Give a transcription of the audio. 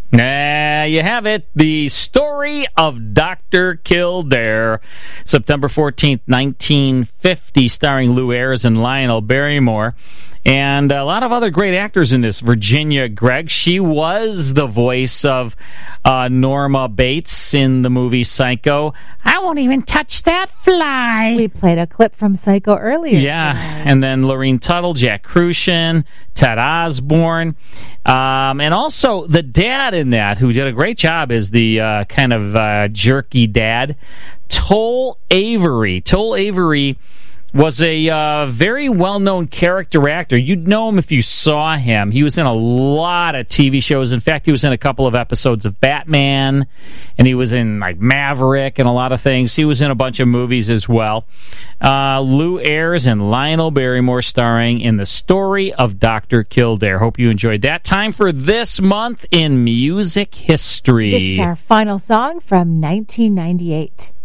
You have it. The Story of Dr. Kildare, September 14th, 1950, starring Lou Ayres and Lionel Barrymore. And a lot of other great actors in this. Virginia Gregg, she was the voice of Norma Bates in the movie Psycho. I won't even touch that fly. We played a clip from Psycho earlier. Yeah, and then Lorene Tuttle, Jack Kruschen, Ted Osborne, and also the dad in that, who did a great job, is the kind of jerky dad, Toll Avery. Toll Avery was a very well-known character actor. You'd know him if you saw him. He was in a lot of TV shows. In fact, he was in a couple of episodes of Batman, and he was in like Maverick and a lot of things. He was in a bunch of movies as well. Lou Ayres and Lionel Barrymore starring in The Story of Dr. Kildare. Hope you enjoyed that. Time for This Month in Music History. This is our final song from 1998.